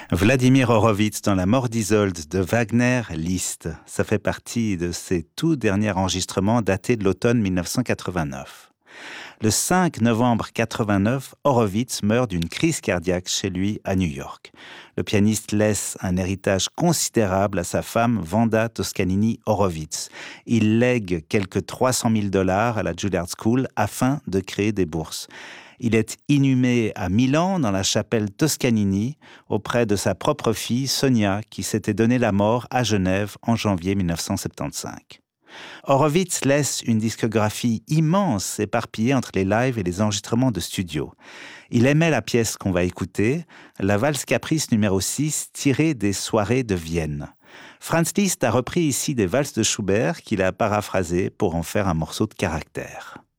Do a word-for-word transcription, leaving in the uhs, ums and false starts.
Vladimir Horowitz dans La mort d'Isolde de Wagner Liszt. Ça fait partie de ses tout derniers enregistrements datés de l'automne mille neuf cent quatre-vingt-neuf. Le cinq novembre quatre-vingt-neuf, Horowitz meurt d'une crise cardiaque chez lui à New York. Le pianiste laisse un héritage considérable à sa femme Wanda Toscanini Horowitz. Il lègue quelques trois cent mille dollars à la Juilliard School afin de créer des bourses. Il est inhumé à Milan dans la chapelle Toscanini auprès de sa propre fille Sonia qui s'était donné la mort à Genève en janvier mille neuf cent soixante-quinze. Horowitz laisse une discographie immense éparpillée entre les lives et les enregistrements de studio. Il aimait la pièce qu'on va écouter, la valse caprice numéro six tirée des soirées de Vienne. Franz Liszt a repris ici des valses de Schubert qu'il a paraphrasées pour en faire un morceau de caractère.